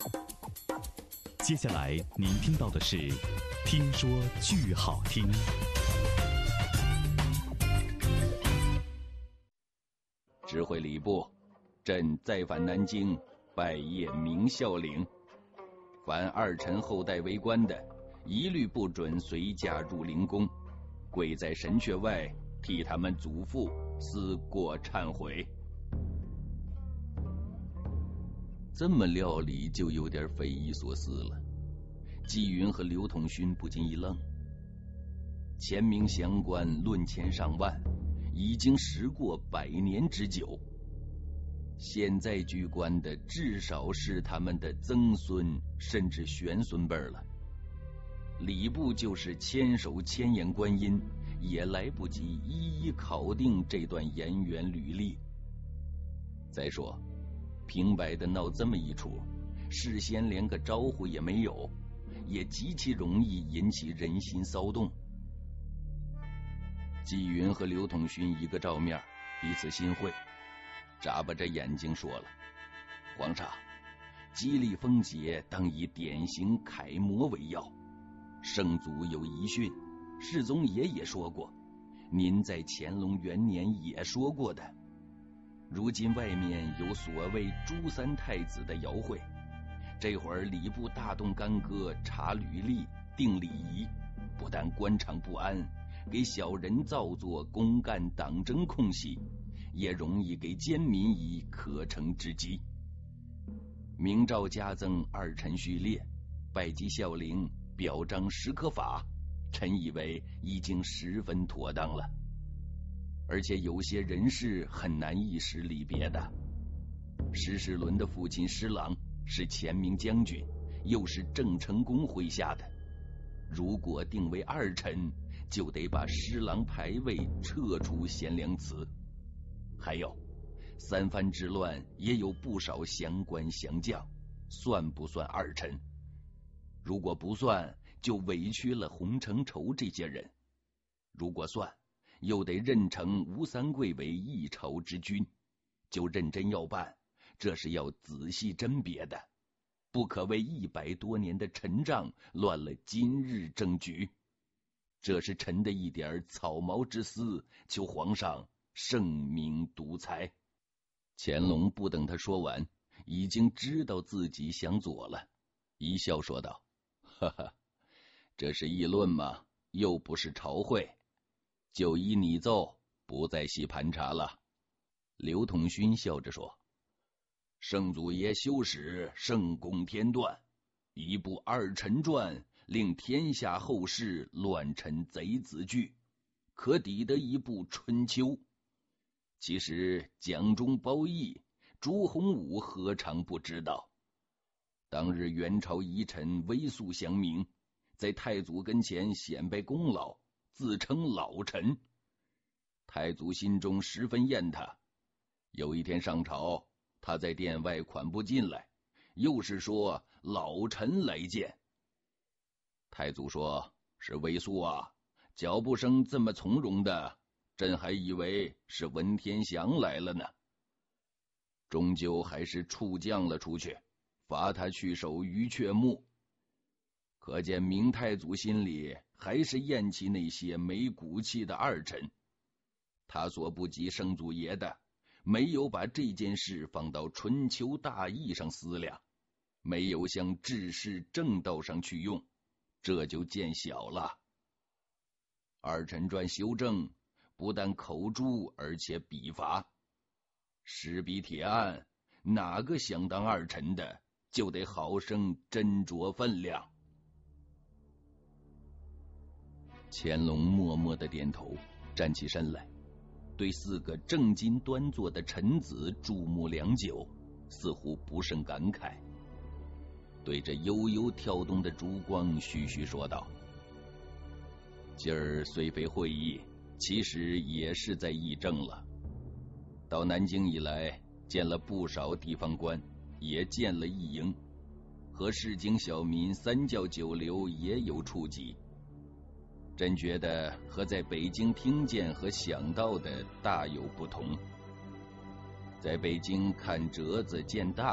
接下来您听到的是《听说剧好听》。 知会礼部，朕再返南京，拜谒明孝陵。凡二臣后代为官的，一律不准随驾入灵宫，跪在神阙外，替他们祖父思过忏悔。这么料理就有点匪夷所思了。纪云和刘统勋不禁一愣，前明降官论千上万，已经时过100年之久，现在居官的至少是他们的曾孙甚至玄孙辈了。礼部就是千手千眼观音，也来不及一一考定这段颜源履历。再说平白的闹这么一出，事先连个招呼也没有，也极其容易引起人心骚动。纪云和刘统勋一个照面，彼此心会，眨巴着眼睛说了：皇上，激励风节当以典型楷模为要。圣祖有遗训，世宗爷也说过，您在乾隆元年也说过的。如今外面有所谓朱三太子的谣会，这会儿礼部大动干戈，查履历定礼仪，不但官场不安，给小人造作公干党争空隙，也容易给奸民以可乘之机。明诏加赠二臣序列，拜祭孝陵，表彰史可法，臣以为已经十分妥当了。而且有些人事很难一时离别的。石世伦的父亲施琅是前明将军，又是郑成功麾下的，如果定为二臣，就得把施琅牌位撤出贤良祠。还有三藩之乱也有不少降官降将，算不算二臣？如果不算，就委屈了洪承畴这些人；如果算，又得认成吴三桂为一朝之君，就认真要办，这是要仔细甄别的，不可为100多年的陈账乱了今日政局。这是臣的一点草毛之私，求皇上圣明独裁。乾隆不等他说完，已经知道自己想左了，一笑说道：哈哈，这是议论嘛，又不是朝会，就依你奏，不再细盘查了。刘统勋笑着说：圣祖爷修史圣功天断，一部二臣传，令天下后世乱臣贼子惧，可抵得一部春秋。其实蒋中褒义，朱洪武何尝不知道？当日元朝遗臣威肃降明，在太祖跟前显摆功劳，自称老臣。太祖心中十分厌他，有一天上朝，他在殿外款步进来，又是说老臣来见。太祖说：是威肃啊，脚步声这么从容的，朕还以为是文天祥来了呢。终究还是处降了出去，罚他去守鱼阙墓。可见明太祖心里还是厌弃那些没骨气的二臣。他所不及圣祖爷的，没有把这件事放到春秋大义上思量，没有向治世正道上去用，这就见小了。二臣传修正，不但口诛，而且笔罚。石笔铁案，哪个想当二臣的，就得好生斟酌分量。乾隆默默的点头，站起身来，对4个正襟端坐的臣子注目良久，似乎不胜感慨。对着悠悠跳动的烛光徐徐说道：今儿虽非会议，其实也是在议政了。到南京以来，见了不少地方官，也见了议营，和市井小民三教九流也有触及。朕觉得和在北京听见和想到的大有不同。在北京看折子见大